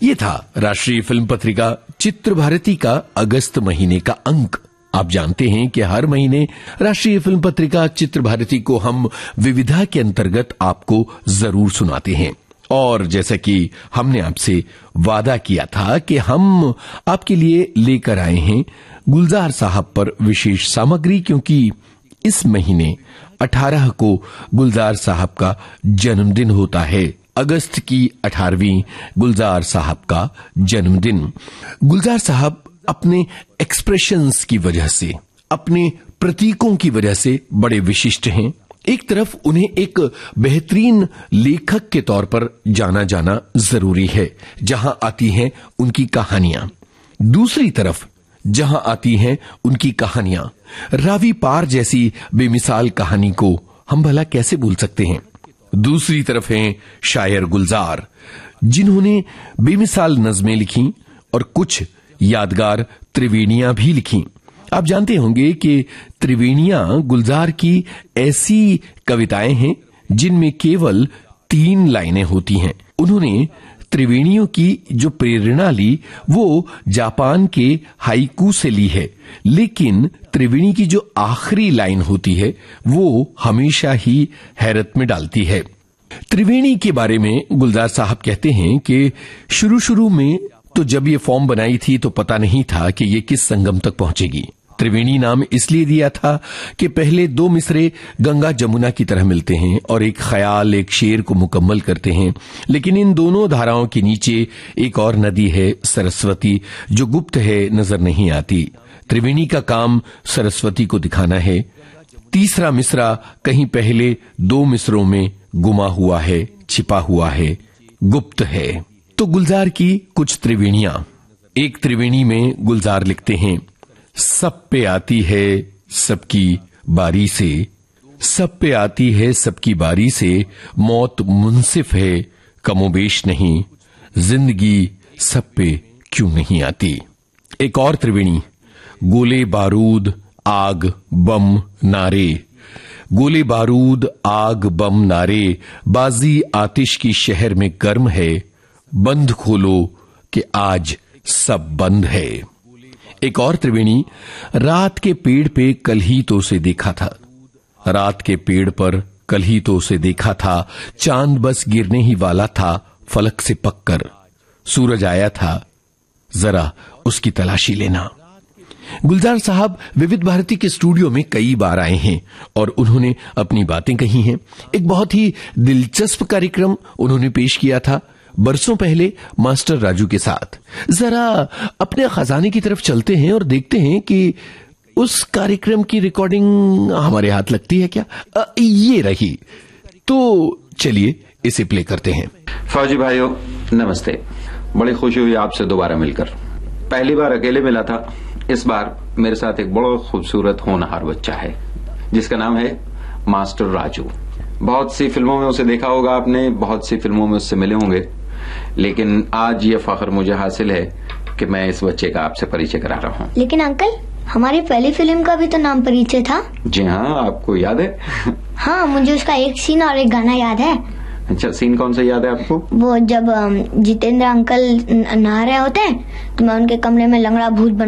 ये था राष्ट्रीय फिल्म पत्रिका चित्र भारती का अगस्त महीने का अंक। आप जानते हैं कि हर महीने राष्ट्रीय फिल्म पत्रिका चित्र भारती को हम विविधा के अंतर्गत आपको जरूर सुनाते हैं। और जैसा कि हमने आपसे वादा किया था कि हम आपके लिए लेकर आए हैं गुलजार साहब पर विशेष सामग्री, क्योंकि इस महीने 18 को गुलजार साहब का जन्मदिन होता है। अगस्त की 18वीं गुलजार साहब का जन्मदिन। गुलजार साहब अपने एक्सप्रेशंस की वजह से, अपने प्रतीकों की वजह से बड़े विशिष्ट हैं। एक तरफ उन्हें एक बेहतरीन लेखक के तौर पर जाना जाना जरूरी है, जहां आती हैं उनकी कहानियां। दूसरी तरफ जहां आती हैं उनकी कहानियां, रावी पार जैसी बेमिसाल कहानी को हम भला कैसे भूल सकते हैं। दूसरी तरफ हैं शायर गुलजार, जिन्होंने बेमिसाल नज़में लिखी और कुछ यादगार त्रिवेणियां भी लिखी। आप जानते होंगे कि त्रिवेणियां गुलजार की ऐसी कविताएं हैं जिनमें केवल 3 लाइनें होती हैं। उन्होंने त्रिवेणियों की जो प्रेरणा ली वो जापान के हाइकू से ली है, लेकिन त्रिवेणी की जो आखिरी लाइन होती है वो हमेशा ही हैरत में डालती है। त्रिवेणी के बारे में गुलजार साहब कहते हैं कि शुरू में तो जब ये फॉर्म बनाई थी तो पता नहीं था कि ये किस संगम तक पहुंचेगी। त्रिवेणी नाम इसलिए दिया था कि पहले 2 मिसरे गंगा जमुना की तरह मिलते हैं और एक ख्याल, एक शेर को मुकम्मल करते हैं, लेकिन इन दोनों धाराओं के नीचे एक और नदी है सरस्वती, जो गुप्त है, नजर नहीं आती। त्रिवेणी का काम सरस्वती को दिखाना है। तीसरा मिसरा कहीं पहले 2 मिसरों में गुमा हुआ है, छिपा हुआ है, गुप्त है। तो गुलजार की कुछ त्रिवेणियां। एक त्रिवेणी में गुलजार लिखते हैं, सब पे आती है सबकी बारी से, सब पे आती है सबकी बारी से, मौत मुंसिफ है कमोबेश नहीं, जिंदगी सब पे क्यों नहीं आती। एक और त्रिवेणी, गोले बारूद आग बम नारे, गोले बारूद आग बम नारे, बाजी आतिश की शहर में गर्म है, बंद खोलो कि आज सब बंद है। एक और त्रिवेणी, रात के पेड़ पे कल ही तो उसे देखा था, रात के पेड़ पर कल ही तो उसे देखा था, चांद बस गिरने ही वाला था फलक से पककर, सूरज आया था जरा उसकी तलाशी लेना। गुलजार साहब विविध भारती के स्टूडियो में कई बार आए हैं और उन्होंने अपनी बातें कही हैं। एक बहुत ही दिलचस्प कार्यक्रम उन्होंने पेश किया था बरसों पहले मास्टर राजू के साथ। जरा अपने खजाने की तरफ चलते हैं और देखते हैं कि उस कार्यक्रम की रिकॉर्डिंग हमारे हाथ लगती है क्या। ये रही, तो चलिए इसे प्ले करते हैं। फौजी भाइयों नमस्ते, बड़ी खुशी हुई आपसे दोबारा मिलकर। पहली बार अकेले मिला था, इस बार मेरे साथ एक बड़ा खूबसूरत होनहार बच्चा है जिसका नाम है मास्टर राजू। बहुत सी फिल्मों में उसे देखा होगा आपने, बहुत सी फिल्मों में उससे मिले होंगे, लेकिन आज ये फख्र मुझे हासिल है कि मैं इस बच्चे का आपसे परिचय करा रहा हूँ। लेकिन अंकल, हमारी पहली फिल्म का भी तो नाम परिचय था। जी हाँ, आपको याद है? हाँ, मुझे उसका एक सीन और एक गाना याद है। अच्छा, सीन कौन सा याद है आपको? वो जब जितेंद्र अंकल नहा रहे होते हैं तो मैं उनके कमरे में लंगड़ा भूत